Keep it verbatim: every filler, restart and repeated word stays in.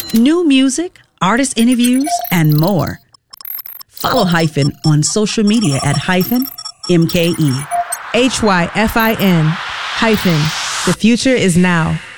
New music, artist interviews, and more. Follow Hyphen on social media at Hyphen M K E. H Y F I N hyphen. The future is now.